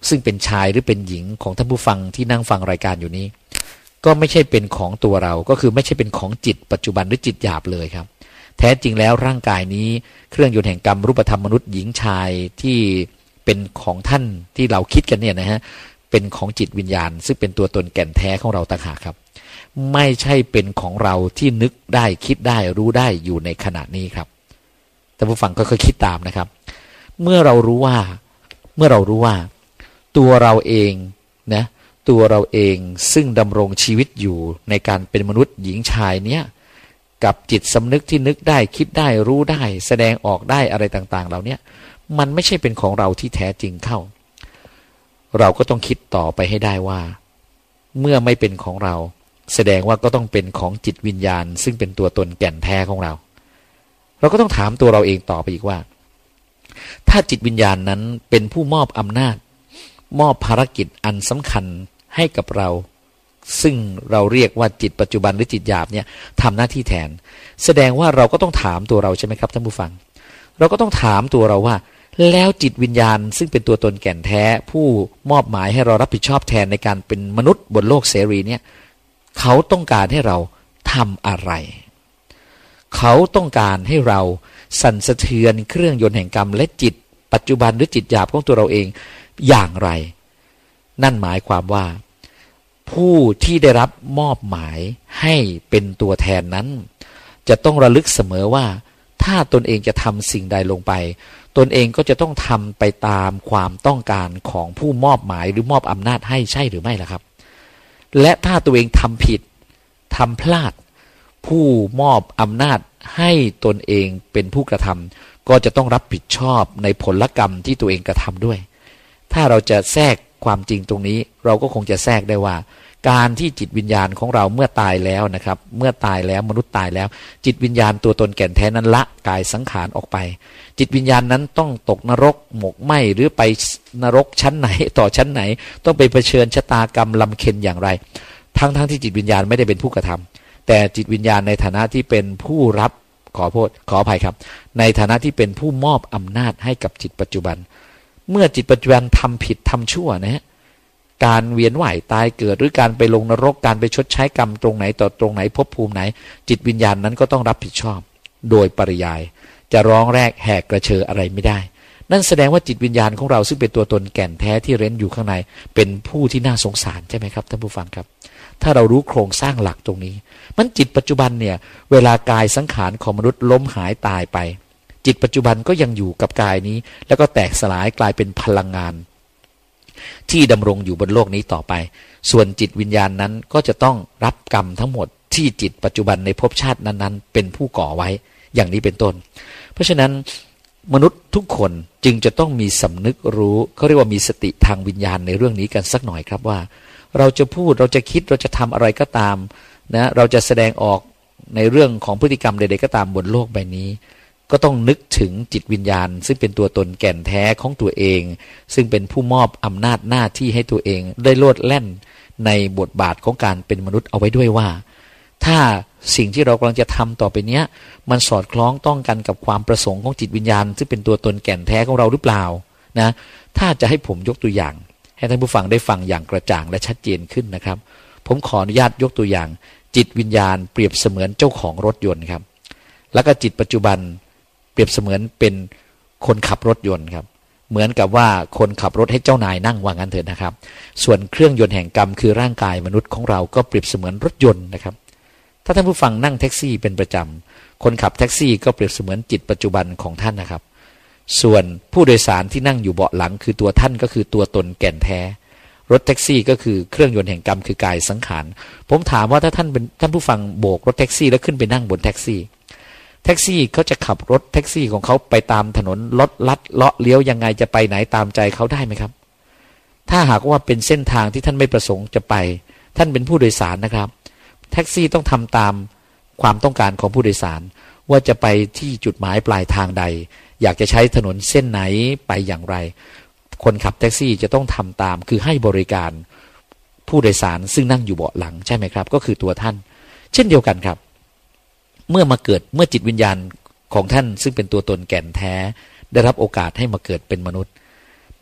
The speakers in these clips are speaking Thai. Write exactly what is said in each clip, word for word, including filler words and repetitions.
ซึ่งเป็นชายหรือเป็นหญิงของท่านผู้ฟังที่นั่งฟังรายการอยู่นี้ก็ไม่ใช่เป็นของตัวเราก็คือไม่ใช่เป็นของจิตปัจจุบันหรือจิตหยาบเลยครับแท้จริงแล้วร่างกายนี้เครื่องยนต์แห่งกรรมรูปธรรมมนุษย์หญิงชายที่เป็นของท่านที่เราคิดกันเนี่ยนะฮะเป็นของจิตวิญญาณซึ่งเป็นตัวตนแก่นแท้ของเราต่างหากครับไม่ใช่เป็นของเราที่นึกได้คิดได้รู้ได้อยู่ในขณะนี้ครับท่านผู้ฟังก็ค่อยคิดตามนะครับเมื่อเรารู้ว่าเมื่อเรารู้ว่าตัวเราเองนะตัวเราเองซึ่งดำรงชีวิตอยู่ในการเป็นมนุษย์หญิงชายเนี้ยกับจิตสำนึกที่นึกได้คิดได้รู้ได้แสดงออกได้อะไรต่างๆเหล่านี้มันไม่ใช่เป็นของเราที่แท้จริงเข้าเราก็ต้องคิดต่อไปให้ได้ว่าเมื่อไม่เป็นของเราแสดงว่าก็ต้องเป็นของจิตวิญญาณซึ่งเป็นตัวตนแก่นแท้ของเราเราก็ต้องถามตัวเราเองต่อไปอีกว่าถ้าจิตวิญญาณนั้นเป็นผู้มอบอำนาจมอบภารกิจอันสำคัญให้กับเราซึ่งเราเรียกว่าจิตปัจจุบันหรือจิตหยาบเนี่ยทำหน้าที่แทนแสดงว่าเราก็ต้องถามตัวเราใช่ไหมครับท่านผู้ฟังเราก็ต้องถามตัวเราว่าแล้วจิตวิญญาณซึ่งเป็นตัวตนแก่นแท้ผู้มอบหมายให้เรารับผิดชอบแทนในการเป็นมนุษย์บนโลกเสรีเนี่ยเขาต้องการให้เราทำอะไรเขาต้องการให้เราสั่นสะเทือนเครื่องยนต์แห่งกรรมและจิตปัจจุบันหรือจิตหยาบของตัวเราเองอย่างไรนั่นหมายความว่าผู้ที่ได้รับมอบหมายให้เป็นตัวแทนนั้นจะต้องระลึกเสมอว่าถ้าตนเองจะทำสิ่งใดลงไปตนเองก็จะต้องทำไปตามความต้องการของผู้มอบหมายหรือมอบอำนาจให้ใช่หรือไม่ล่ะครับและถ้าตัวเองทำผิดทำพลาดผู้มอบอำนาจให้ตนเองเป็นผู้กระทำก็จะต้องรับผิดชอบในผลกรรมที่ตัวเองกระทำด้วยถ้าเราจะแทรกความจริงตรงนี้เราก็คงจะแทรกได้ว่าการที่จิตวิญญาณของเราเมื่อตายแล้วนะครับเมื่อตายแล้วมนุษย์ตายแล้วจิตวิญญาณตัวตนแก่นแท้นั้นละกายสังขารออกไปจิตวิญญาณนั้นต้องตกนรกหมกไหมหรือไปนรกชั้นไหนต่อชั้นไหนต้องไปเผชิญชะตากรรมลำเค็ญอย่างไรทั้งๆ ท, ที่จิตวิญญาณไม่ได้เป็นผู้กระทำแต่จิตวิญญาณในฐานะที่เป็นผู้รับขอโทษขออภัยครับในฐานะที่เป็นผู้มอบอำนาจให้กับจิตปัจจุบันเมื่อจิตปัจจุบันทำผิดทำชั่วนะฮะการเวียนว่ายตายเกิดหรือการไปลงนรกการไปชดใช้กรรมตรงไหนต่อตรงไหนภพภูมิไหนจิตวิญญาณนั้นก็ต้องรับผิดชอบโดยปริยายจะร้องแรกแหกกระเชออะไรไม่ได้นั่นแสดงว่าจิตวิญญาณของเราซึ่งเป็นตัวตนแก่นแท้ที่เร้นอยู่ข้างในเป็นผู้ที่น่าสงสารใช่ไหมครับท่านผู้ฟังครับถ้าเรารู้โครงสร้างหลักตรงนี้มันจิตปัจจุบันเนี่ยเวลากายสังขารของมนุษย์ล้มหายตายไปจิตปัจจุบันก็ยังอยู่กับกายนี้แล้วก็แตกสลายกลายเป็นพลังงานที่ดำรงอยู่บนโลกนี้ต่อไปส่วนจิตวิญญาณนั้นก็จะต้องรับกรรมทั้งหมดที่จิตปัจจุบันในภพชาตินั้นๆเป็นผู้ก่อไว้อย่างนี้เป็นต้นเพราะฉะนั้นมนุษย์ทุกคนจึงจะต้องมีสำนึกรู้เขาเรียกว่ามีสติทางวิญญาณในเรื่องนี้กันสักหน่อยครับว่าเราจะพูดเราจะคิดเราจะทำอะไรก็ตามนะเราจะแสดงออกในเรื่องของพฤติกรรมใดๆก็ตามบนโลกใบนี้ก็ต้องนึกถึงจิตวิญญาณซึ่งเป็นตัวตนแก่นแท้ของตัวเองซึ่งเป็นผู้มอบอำนาจหน้าที่ให้ตัวเองได้โลดแล่นในบทบาทของการเป็นมนุษย์เอาไว้ด้วยว่าถ้าสิ่งที่เรากำลังจะทำต่อไปเนี้ยมันสอดคล้องต้องกันกับความประสงค์ของจิตวิญญาณซึ่งเป็นตัวตนแก่นแท้ของเราหรือเปล่านะถ้าจะให้ผมยกตัวอย่างให้ท่านผู้ฟังได้ฟังอย่างกระจ่างและชัดเจนขึ้นนะครับผมขออนุญาตยกตัวอย่างจิตวิญญาณเปรียบเสมือนเจ้าของรถยนต์ครับแล้วก็จิตปัจจุบันเปรียบเสมือนเป็นคนขับรถยนต์ครับเหมือนกับว่าคนขับรถให้เจ้านายนั่งว่างั้นเถิดนะครับส่วนเครื่องยนต์แห่งกรรมคือร่างกายมนุษย์ของเราก็เปรียบเสมือนรถยนต์นะครับถ้าท่านผู้ฟังนั่งแท็กซี่เป็นประจำคนขับแท็กซี่ก็เปรียบเสมือนจิตปัจจุบันของท่านนะครับส่วนผู้โดยสารที่นั่งอยู่เบาะหลังคือตัวท่านก็คือตัวตนแก่นแท้รถแท็กซี่ก็คือเครื่องยนต์แห่งกรรมคือกายสังขารผมถามว่าถ้าท่านเป็นท่านผู้ฟังโบกรถแท็กซี่แล้วขึ้นไปนั่งบนแท็กซี่แท็กซี่เขาจะขับรถแท็กซี่ของเขาไปตามถนนรถลัดเลาะเลี้ยวยังไงจะไปไหนตามใจเขาได้ไหมครับถ้าหากว่าเป็นเส้นทางที่ท่านไม่ประสงค์จะไปท่านเป็นผู้โดยสารนะครับแท็กซี่ต้องทำตามความต้องการของผู้โดยสารว่าจะไปที่จุดหมายปลายทางใดอยากจะใช้ถนนเส้นไหนไปอย่างไรคนขับแท็กซี่จะต้องทำตามคือให้บริการผู้โดยสารซึ่งนั่งอยู่เบาะหลังใช่ไหมครับก็คือตัวท่านเช่นเดียวกันครับเมื่อมาเกิดเมื่อจิตวิญญาณของท่านซึ่งเป็นตัวตนแก่นแท้ได้รับโอกาสให้มาเกิดเป็นมนุษย์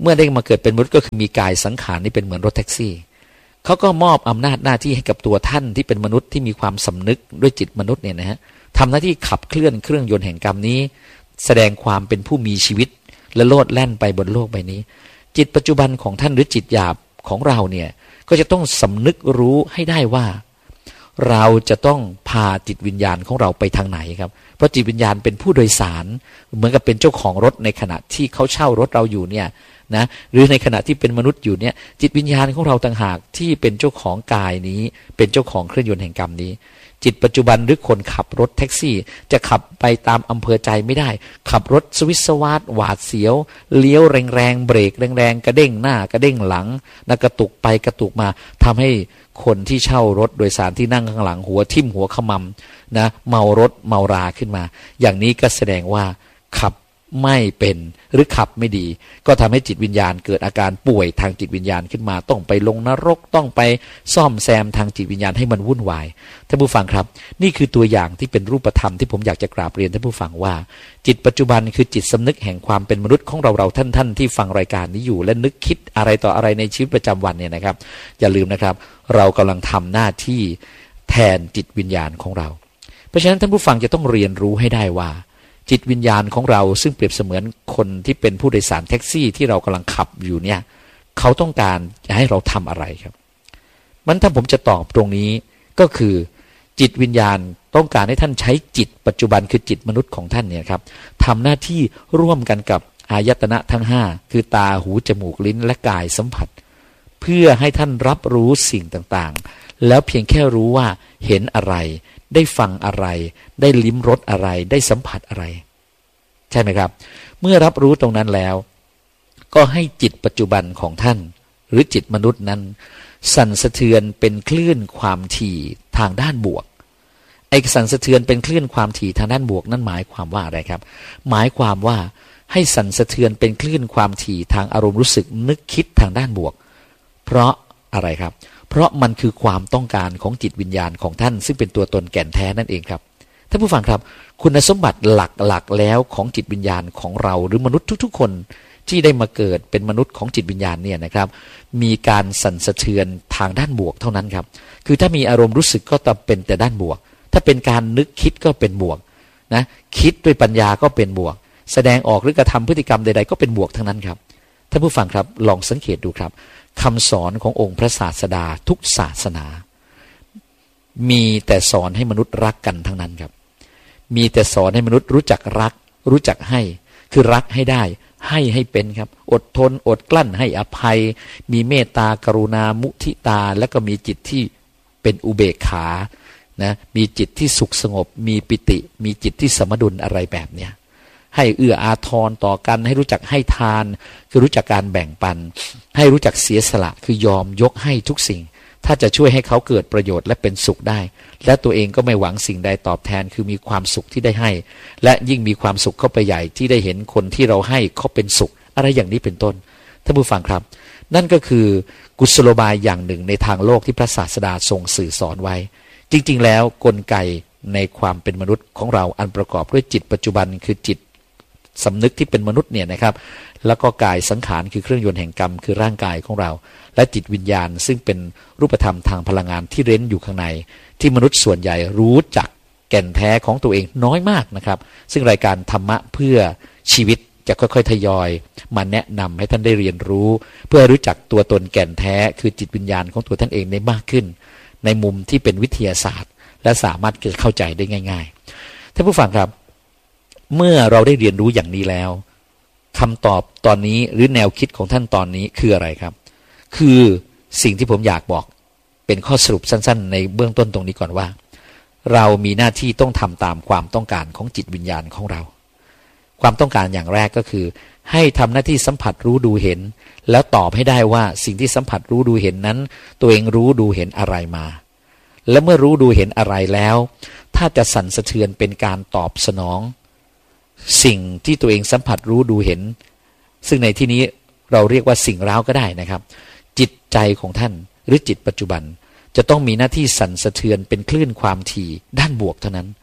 เมื่อได้มาเกิดเป็นมนุษย์ก็คือมีกายสังขารนี่เป็นเหมือนรถแท็กซี่เขาก็มอบอำนาจหน้าที่ให้กับตัวท่านที่เป็นมนุษย์ที่มีความสำนึกด้วยจิตมนุษย์เนี่ยนะฮะทำหน้าที่ขับเคลื่อนเครื่องยนต์แห่งกรรมนี้แสดงความเป็นผู้มีชีวิตและโลดแล่นไปบนโลกใบนี้จิตปัจจุบันของท่านหรือจิตหยาบของเราเนี่ยก็จะต้องสำนึกรู้ให้ได้ว่าเราจะต้องพาจิตวิญญาณของเราไปทางไหนครับเพราะจิตวิญญาณเป็นผู้โดยสารเหมือนกับเป็นเจ้าของรถในขณะที่เขาเช่ารถเราอยู่เนี่ยนะหรือในขณะที่เป็นมนุษย์อยู่เนี่ยจิตวิญญาณของเราต่างหากที่เป็นเจ้าของกายนี้เป็นเจ้าของเครื่องยนต์แห่งกรรมนี้จิตปัจจุบันหรือคนขับรถแท็กซี่จะขับไปตามอำเภอใจไม่ได้ขับรถสวิสวาทหวาดเสียวเลี้ยวแรงๆเบรกแรงๆกระเด้งหน้ากระเด้งหลังนะกระตุกไปกระตุกมาทำให้คนที่เช่ารถโดยสารที่นั่งข้างหลังหัวทิ่มหัวขมำนะเมารถเมาราขึ้นมาอย่างนี้ก็แสดงว่าขับไม่เป็นหรือขับไม่ดีก็ทำให้จิตวิญญาณเกิดอาการป่วยทางจิตวิญญาณขึ้นมาต้องไปลงนรกต้องไปซ่อมแซมทางจิตวิญญาณให้มันวุ่นวายท่านผู้ฟังครับนี่คือตัวอย่างที่เป็นรูปธรรมที่ผมอยากจะกราบเรียนท่านผู้ฟังว่าจิตปัจจุบันคือจิตสำนึกแห่งความเป็นมนุษย์ของเราเราท่านท่านที่ฟังรายการนี้อยู่และนึกคิดอะไรต่ออะไรในชีวิตประจำวันเนี่ยนะครับอย่าลืมนะครับเรากำลังทำหน้าที่แทนจิตวิญญาณของเราเพราะฉะนั้นท่านผู้ฟังจะต้องเรียนรู้ให้ได้ว่าจิตวิญญาณของเราซึ่งเปรียบเสมือนคนที่เป็นผู้โดยสารแท็กซี่ที่เรากำลังขับอยู่เนี่ยเขาต้องการจะให้เราทำอะไรครับมันถ้าผมจะตอบตรงนี้ก็คือจิตวิญญาณต้องการให้ท่านใช้จิตปัจจุบันคือจิตมนุษย์ของท่านเนี่ยครับทำหน้าที่ร่วมกันกับอายตนะทั้งห้าคือตาหูจมูกลิ้นและกายสัมผัสเพื่อให้ท่านรับรู้สิ่งต่างๆแล้วเพียงแค่รู้ว่าเห็นอะไรได้ฟังอะไรได้ลิ้มรสอะไรได้สัมผัสอะไรใช่ไหมครับเมื่อรับรู้ตรงนั้นแล้วก็ให้จิตปัจจุบันของท่านหรือจิตมนุษย์นั้นสั่นสะเทือนเป็นคลื่นความถี่ทางด้านบวกไอ้สั่นสะเทือนเป็นคลื่นความถี่ทางด้านบวกนั่นหมายความว่าอะไรครับหมายความว่าให้สั่นสะเทือนเป็นคลื่นความถี่ทางอารมณ์รู้สึกนึกคิดทางด้านบวกเพราะอะไรครับเพราะมันคือความต้องการของจิตวิญญาณของท่านซึ่งเป็นตัวตนแก่นแท้นั่นเองครับท่านผู้ฟังครับคุณสมบัติหลักๆแล้วของจิตวิญญาณของเราหรือมนุษย์ทุกๆคนที่ได้มาเกิดเป็นมนุษย์ของจิตวิญญาณเนี่ยนะครับมีการสั่นสะเทือนทางด้านบวกเท่านั้นครับคือถ้ามีอารมณ์รู้สึกก็ต้องเป็นแต่ด้านบวกถ้าเป็นการนึกคิดก็เป็นบวกนะคิดด้วยปัญญาก็เป็นบวกแสดงออกหรือกระทำพฤติกรรมใดๆก็เป็นบวกทั้งนั้นครับท่านผู้ฟังครับลองสังเกตดูครับคำสอนขององค์พระศาสดาทุกศาสนามีแต่สอนให้มนุษย์รักกันทั้งนั้นครับมีแต่สอนให้มนุษย์รู้จักรักรู้จักให้คือรักให้ได้ให้ให้เป็นครับอดทนอดกลั้นให้อภัยมีเมตตากรุณามุทิตาแล้วก็มีจิตที่เป็นอุเบกขานะมีจิตที่สุขสงบมีปิติมีจิตที่สมดุลอะไรแบบเนี้ยให้เอื้ออาทรต่อกันให้รู้จักให้ทานคือรู้จักการแบ่งปันให้รู้จักเสียสละคือยอมยกให้ทุกสิ่งถ้าจะช่วยให้เขาเกิดประโยชน์และเป็นสุขได้และตัวเองก็ไม่หวังสิ่งใดตอบแทนคือมีความสุขที่ได้ให้และยิ่งมีความสุขเข้าไปใหญ่ที่ได้เห็นคนที่เราให้เขาเป็นสุขอะไรอย่างนี้เป็นต้นท่านผู้ฟังครับนั่นก็คือกุศโลบายอย่างหนึ่งในทางโลกที่พระศาสดาทรงสื่อสอนไว้จริงๆแล้วกลไกในความเป็นมนุษย์ของเราอันประกอบด้วยจิตปัจจุบันคือจิตสำนึกที่เป็นมนุษย์เนี่ยนะครับแล้วก็กายสังขารคือเครื่องยนต์แห่งกรรมคือร่างกายของเราและจิตวิญญาณซึ่งเป็นรูปธรรมทางพลังงานที่เร้นอยู่ข้างในที่มนุษย์ส่วนใหญ่รู้จักแก่นแท้ของตัวเองน้อยมากนะครับซึ่งรายการธรรมะเพื่อชีวิตจะค่อยๆทยอยมาแนะนำให้ท่านได้เรียนรู้เพื่อรู้จักตัวตนแก่นแท้คือจิตวิญญาณของตัวท่านเองได้มากขึ้นในมุมที่เป็นวิทยาศาสตร์และสามารถเข้าใจได้ง่ายๆท่านผู้ฟังครับเมื่อเราได้เรียนรู้อย่างนี้แล้วคำตอบตอนนี้หรือแนวคิดของท่านตอนนี้คืออะไรครับคือสิ่งที่ผมอยากบอกเป็นข้อสรุปสั้นๆในเบื้องต้นตรงนี้ก่อนว่าเรามีหน้าที่ต้องทำตามความต้องการของจิตวิญญาณของเราความต้องการอย่างแรกก็คือให้ทำหน้าที่สัมผัสรู้ดูเห็นแล้วตอบให้ได้ว่าสิ่งที่สัมผัสรู้ดูเห็นนั้นตัวเองรู้ดูเห็นอะไรมาและเมื่อรู้ดูเห็นอะไรแล้วถ้าจะสั่นสะเทือนเป็นการตอบสนองสิ่งที่ตัวเองสัมผัสรู้ดูเห็นซึ่งในที่นี้เราเรียกว่าสิ่งร้าวก็ได้นะครับจิตใจของท่านหรือจิตปัจจุบันจะต้องมีหน้าที่สั่นสะเทือนเป็นคลื่นความถี่ด้านบวกเท่านั้นค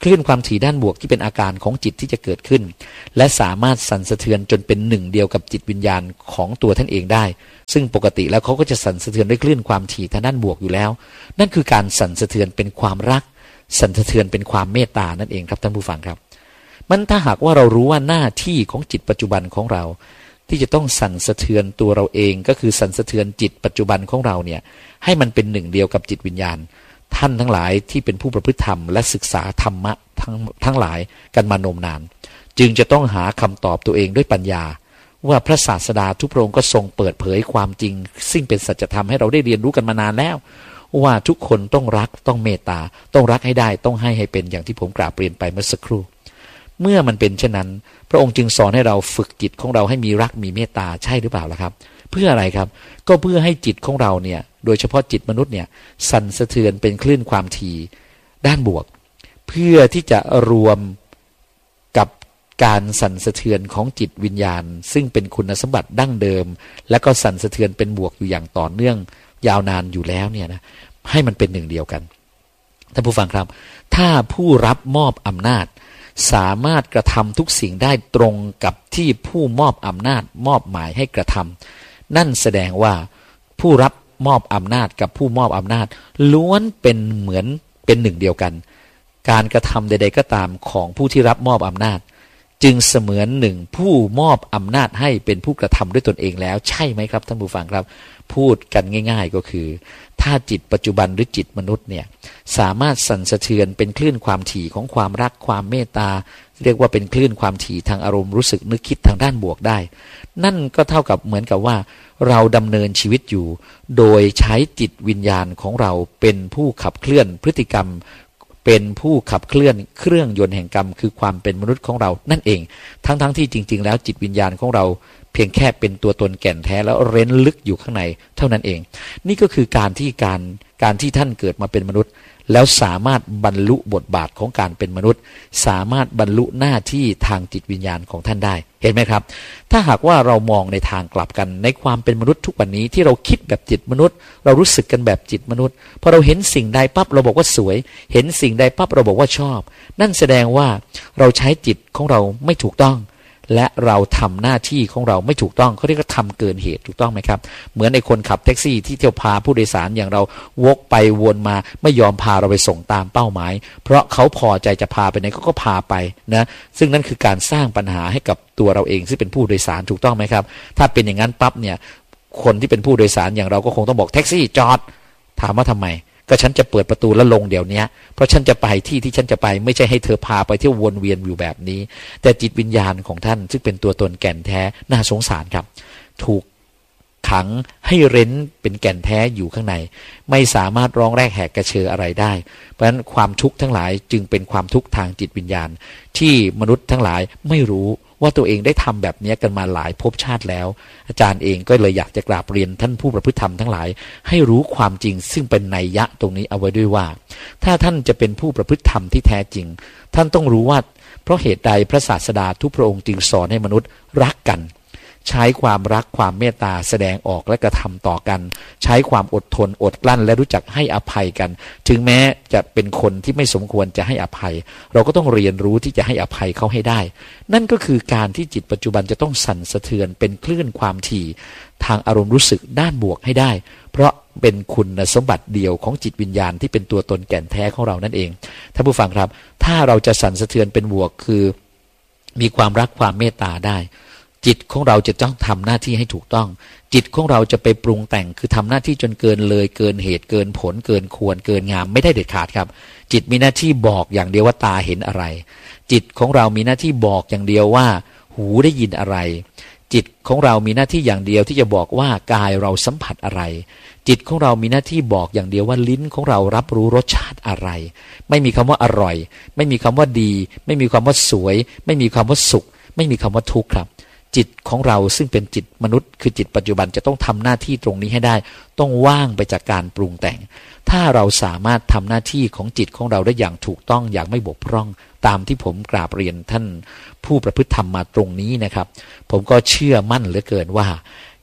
คลื่นความถี่ด้านบวกที่เป็นอาการของจิตที่จะเกิดขึ้นและสามารถสั่นสะเทือนจนเป็นหนึ่งเดียวกับจิตวิญญาณของตัวท่านเองได้ซึ่งปกติแล้วเขาก็จะสั่นสะเทือนด้วยคลื่นความถี่ทางด้านบวกอยู่แล้วนั่นคือการสั่นสะเทือนเป็นความรักสั่นสะเทือนเป็นความเมตตานั่นเองครับท่านผู้ฟังครับมันถ้าหากว่าเรารู้ว่าหน้าที่ของจิตปัจจุบันของเราที่จะต้องสั่นสะเทือนตัวเราเองก็คือสั่นสะเทือนจิตปัจจุบันของเราเนี่ยให้มันเป็นหนึ่งเดียวกับจิตวิญญาณท่านทั้งหลายที่เป็นผู้ประพฤติธรรมและศึกษาธรรมะทั้งทั้งหลายกันมานมนานจึงจะต้องหาคำตอบตัวเองด้วยปัญญาว่าพระศาสดาทุกพระองค์ก็ทรงเปิดเผยความจริงซึ่งเป็นสัจธรรมให้เราได้เรียนรู้กันมานานแล้วว่าทุกคนต้องรักต้องเมตตาต้องรักให้ได้ต้องให้ให้เป็นอย่างที่ผมกล่าวเปลี่ยนไปเมื่อสักครู่เมื่อมันเป็นเช่นนั้นพระองค์จึงสอนให้เราฝึกจิตของเราให้มีรักมีเมตตาใช่หรือเปล่าล่ะครับเพื่ออะไรครับก็เพื่อให้จิตของเราเนี่ยโดยเฉพาะจิตมนุษย์เนี่ยสั่นสะเทือนเป็นคลื่นความถี่ด้านบวกเพื่อที่จะรวมกับการสั่นสะเทือนของจิตวิญญาณซึ่งเป็นคุณสมบัติดั้งเดิมและก็สั่นสะเทือนเป็นบวกอยู่อย่างต่อเนื่องยาวนานอยู่แล้วเนี่ยนะให้มันเป็นหนึ่งเดียวกันท่านผู้ฟังครับถ้าผู้รับมอบอำนาจสามารถกระทำทุกสิ่งได้ตรงกับที่ผู้มอบอำนาจมอบหมายให้กระทำนั่นแสดงว่าผู้รับมอบอำนาจกับผู้มอบอำนาจล้วนเป็นเหมือนเป็นหนึ่งเดียวกันการกระทำใดๆก็ตามของผู้ที่รับมอบอำนาจจึงเสมือนหนึ่งผู้มอบอำนาจให้เป็นผู้กระทำด้วยตนเองแล้วใช่ไหมครับท่านผู้ฟังครับพูดกันง่ายๆก็คือถ้าจิตปัจจุบันหรือจิตมนุษย์เนี่ยสามารถสั่นสะเทือนเป็นคลื่นความถี่ของความรักความเมตตาเรียกว่าเป็นคลื่นความถี่ทางอารมณ์รู้สึกนึกคิดทางด้านบวกได้นั่นก็เท่ากับเหมือนกับว่าเราดำเนินชีวิตอยู่โดยใช้จิตวิญญาณของเราเป็นผู้ขับเคลื่อนพฤติกรรมเป็นผู้ขับเคลื่อนเครื่องยนต์แห่งกรรมคือความเป็นมนุษย์ของเรานั่นเองทั้งๆ ท, ที่จริงๆแล้วจิตวิญญาณของเราเพียงแค่เป็นตัวตนแก่นแท้แล้วเร้นลึกอยู่ข้างในเท่านั้นเองนี่ก็คือการที่การการที่ท่านเกิดมาเป็นมนุษย์แล้วสามารถบรรลุบทบาทของการเป็นมนุษย์สามารถบรรลุหน้าที่ทางจิตวิญญาณของท่านได้เห็นไหมครับถ้าหากว่าเรามองในทางกลับกันในความเป็นมนุษย์ทุกวันนี้ที่เราคิดแบบจิตมนุษย์เรารู้สึกกันแบบจิตมนุษย์พอเราเห็นสิ่งใดปั๊บเราบอกว่าสวยเห็นสิ่งใดปั๊บเราบอกว่าชอบนั่นแสดงว่าเราใช้จิตของเราไม่ถูกต้องและเราทำหน้าที่ของเราไม่ถูกต้องเขาเรียกว่าทำเกินเหตุถูกต้องไหมครับเหมือนในคนขับแท็กซี่ที่เที่ยวพาผู้โดยสารอย่างเราวกไปวนมาไม่ยอมพาเราไปส่งตามเป้าหมายเพราะเขาพอใจจะพาไปไหนเขาก็พาไปนะซึ่งนั่นคือการสร้างปัญหาให้กับตัวเราเองซึ่งเป็นผู้โดยสารถูกต้องไหมครับถ้าเป็นอย่างนั้นปั๊บเนี่ยคนที่เป็นผู้โดยสารอย่างเราก็คงต้องบอกแท็กซี่จอดถามว่าทำไมก็ฉันจะเปิดประตูแล้วลงเดี๋ยวนี้เพราะฉันจะไปที่ที่ฉันจะไปไม่ใช่ให้เธอพาไปเที่ยววนเวียนอยู่แบบนี้แต่จิตวิญญาณของท่านซึ่งเป็นตัวตนแก่นแท้น่าสงสารครับถูกขังให้เร้นเป็นแก่นแท้อยู่ข้างในไม่สามารถร้องแรกแหกกระเชออะไรได้เพราะฉะนั้นความทุกข์ทั้งหลายจึงเป็นความทุกข์ทางจิตวิญญาณที่มนุษย์ทั้งหลายไม่รู้ว่าตัวเองได้ทำแบบนี้กันมาหลายภพชาติแล้วอาจารย์เองก็เลยอยากจะกราบเรียนท่านผู้ประพฤติธรรมทั้งหลายให้รู้ความจริงซึ่งเป็นนัยยะตรงนี้เอาไว้ด้วยว่าถ้าท่านจะเป็นผู้ประพฤติธรรมที่แท้จริงท่านต้องรู้ว่าเพราะเหตุใดพระศาสดาทุกพระองค์จึงสอนให้มนุษย์รักกันใช้ความรักความเมตตาแสดงออกและกระทำต่อกันใช้ความอดทนอดกลั้นและรู้จักให้อภัยกันถึงแม้จะเป็นคนที่ไม่สมควรจะให้อภัยเราก็ต้องเรียนรู้ที่จะให้อภัยเขาให้ได้นั่นก็คือการที่จิตปัจจุบันจะต้องสั่นสะเทือนเป็นคลื่นความถี่ทางอารมณ์รู้สึกด้านบวกให้ได้เพราะเป็นคุณสมบัติเดียวของจิตวิญญาณที่เป็นตัวตนแก่นแท้ของเรานั่นเองท่านผู้ฟังครับถ้าเราจะสั่นสะเทือนเป็นบวกคือมีความรักความเมตตาได้จิตของเราจะต้องทำหน้าที่ให้ถูกต้องจิตของเราจะไปปรุงแต่งคือทำหน้าที่จนเกินเลยเกินเหตุเกินผลเกินควรเกินงามไม่ได้เด็ดขาดครับจิตมีหน้าที่บอกอย่างเดียวว่าตาเห็นอะไรจิตของเรามีหน้าที่บอกอย่างเดียวว่าหูได้ยินอะไรจิตของเรามีหน้าที่อย่างเดียวที่จะบอกว่ากายเราสัมผัสอะไรจิตของเรามีหน้าที่บอกอย่างเดียวว่าลิ้นของเรารับรู้รสชาติอะไรไม่มีคำว่าอร่อยไม่มีคำว่าดีไม่มีคำว่าสวยไม่มีคำว่าสุขไม่มีคำว่าทุกข์ครับจิตของเราซึ่งเป็นจิตมนุษย์คือจิตปัจจุบันจะต้องทำหน้าที่ตรงนี้ให้ได้ต้องว่างไปจากการปรุงแต่งถ้าเราสามารถทำหน้าที่ของจิตของเราได้อย่างถูกต้องอย่างไม่บกพร่องตามที่ผมกราบเรียนท่านผู้ประพฤติธรรมมาตรงนี้นะครับผมก็เชื่อมั่นเหลือเกินว่า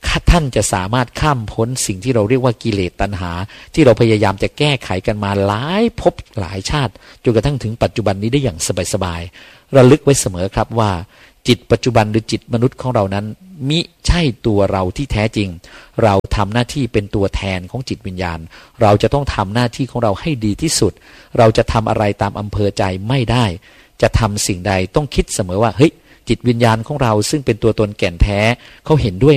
ท่านจะสามารถข้ามพ้นสิ่งที่เราเรียกว่ากิเลสตัณหาที่เราพยายามจะแก้ไขกันมาหลายภพหลายชาติจนกระทั่งถึงปัจจุบันนี้ได้อย่างสบายๆระลึกไว้เสมอครับว่าจิตปัจจุบันหรือจิตมนุษย์ของเรานั้นมิใช่ตัวเราที่แท้จริงเราทำหน้าที่เป็นตัวแทนของจิตวิญญาณเราจะต้องทำหน้าที่ของเราให้ดีที่สุดเราจะทำอะไรตามอำเภอใจไม่ได้จะทำสิ่งใดต้องคิดเสมอว่าเฮ้ยจิตวิญญาณของเราซึ่งเป็นตัวตนแก่นแท้เขาเห็นด้วย